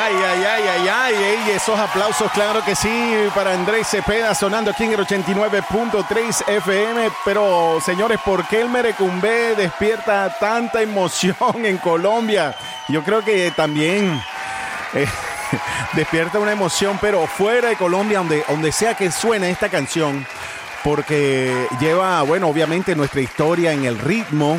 Y esos aplausos, claro que sí, para Andrés Cepeda sonando aquí en el 89.3 FM. Pero, señores, ¿por qué el merecumbé despierta tanta emoción en Colombia? Yo creo que también despierta una emoción, pero fuera de Colombia, donde sea que suene esta canción, porque lleva, bueno, obviamente nuestra historia en el ritmo.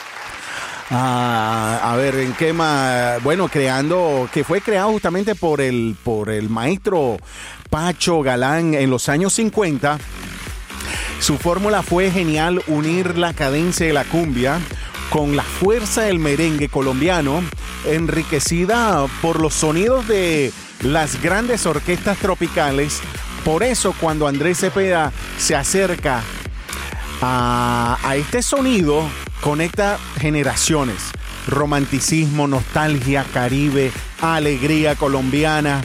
A ver, ¿en qué más? Bueno, que fue creado justamente por el maestro Pacho Galán en los años 50. Su fórmula fue genial: unir la cadencia de la cumbia con la fuerza del merengue colombiano, enriquecida por los sonidos de las grandes orquestas tropicales. Por eso, cuando Andrés Cepeda se acerca a este sonido, conecta generaciones, romanticismo, nostalgia, Caribe, alegría colombiana.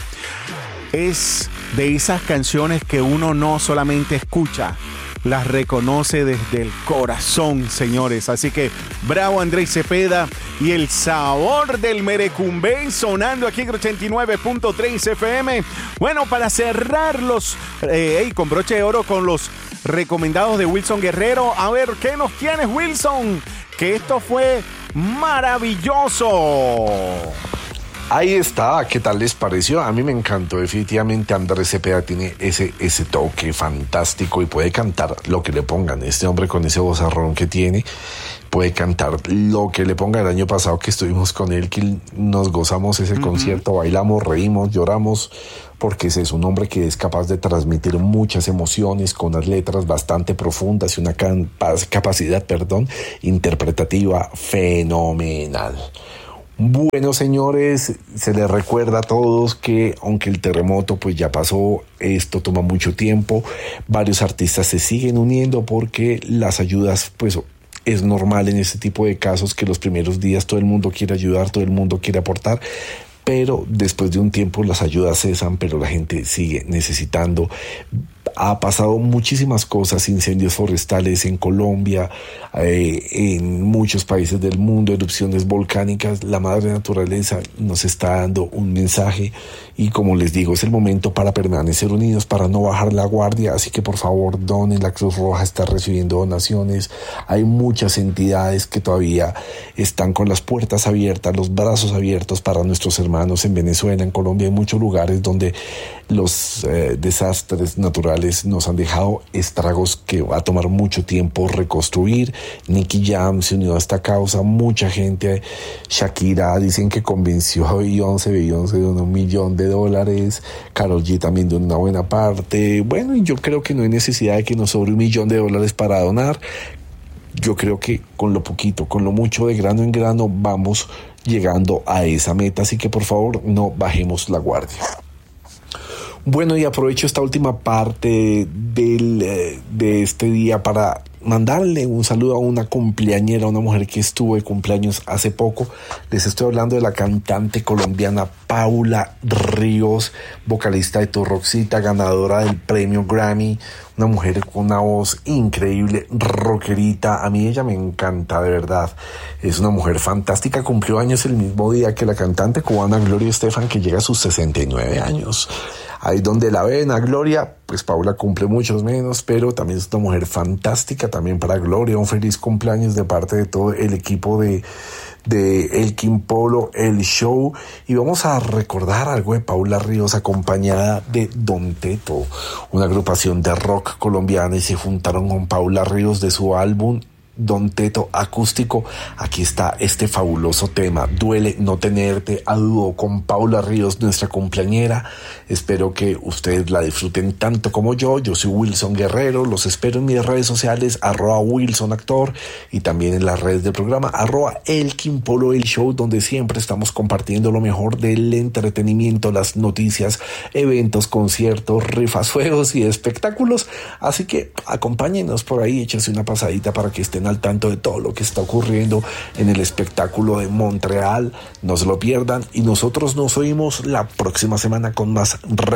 Es de esas canciones que uno no solamente escucha, las reconoce desde el corazón, señores. Así que bravo Andrés Cepeda y el sabor del merecumbé sonando aquí en 89.3 FM. Bueno, para cerrar con broche de oro con los recomendados de Wilson Guerrero. A ver, ¿qué nos tienes, Wilson? Que esto fue maravilloso. Ahí está, ¿qué tal les pareció? A mí me encantó, definitivamente Andrés Cepeda tiene ese toque fantástico y puede cantar lo que le pongan. Este hombre con ese vozarrón que tiene, puede cantar lo que le ponga. El año pasado que estuvimos con él, que nos gozamos ese concierto, bailamos, reímos, lloramos, porque ese es un hombre que es capaz de transmitir muchas emociones con unas letras bastante profundas y una capacidad interpretativa fenomenal. Bueno, señores, se les recuerda a todos que aunque el terremoto pues ya pasó, esto toma mucho tiempo, varios artistas se siguen uniendo porque las ayudas pues es normal en este tipo de casos que los primeros días todo el mundo quiere ayudar, todo el mundo quiere aportar, pero después de un tiempo las ayudas cesan, pero la gente sigue necesitando. Ha pasado muchísimas cosas, incendios forestales en Colombia, en muchos países del mundo, erupciones volcánicas. La madre naturaleza nos está dando un mensaje y, como les digo, es el momento para permanecer unidos, para no bajar la guardia. Así que por favor donen. La Cruz Roja está recibiendo donaciones. Hay muchas entidades que todavía están con las puertas abiertas, los brazos abiertos para nuestros hermanos en Venezuela, en Colombia. Hay muchos lugares donde los desastres naturales nos han dejado estragos que va a tomar mucho tiempo reconstruir. Nicky Jam se unió a esta causa, mucha gente. Shakira dicen que convenció a Beyoncé de $1 millón. Karol G también de una buena parte. Bueno, y yo creo que no hay necesidad de que nos sobre $1 millón para donar. Yo creo que con lo poquito, con lo mucho, de grano en grano, vamos llegando a esa meta. Así que por favor no bajemos la guardia. Bueno, y aprovecho esta última parte de este día para mandarle un saludo a una cumpleañera, una mujer que estuvo de cumpleaños hace poco. Les estoy hablando de la cantante colombiana Paula Ríos, vocalista de Tu Roxita, ganadora del premio Grammy, una mujer con una voz increíble, rockerita. A mí ella me encanta, de verdad. Es una mujer fantástica, cumplió años el mismo día que la cantante cubana Gloria Estefan, que llega a sus 69 años. Ahí donde la ven a Gloria, pues Paula cumple muchos menos, pero también es una mujer fantástica. También para Gloria, un feliz cumpleaños de parte de todo el equipo de Elkin Polo, el show. Y vamos a recordar algo de Paula Ríos acompañada de Don Teto, una agrupación de rock colombiana, y se juntaron con Paula Ríos de su álbum Don Teto acústico. Aquí está este fabuloso tema, Duele no tenerte, a dúo con Paula Ríos, nuestra cumpleañera. Espero que ustedes la disfruten tanto como yo. Yo soy Wilson Guerrero, los espero en mis redes sociales, @WilsonActor, y también en las redes del programa, @Elkin Polo el show, donde siempre estamos compartiendo lo mejor del entretenimiento, las noticias, eventos, conciertos, rifas, juegos y espectáculos. Así que acompáñenos por ahí, échense una pasadita para que estén al tanto de todo lo que está ocurriendo en el espectáculo de Montreal. No se lo pierdan, y nosotros nos oímos la próxima semana con más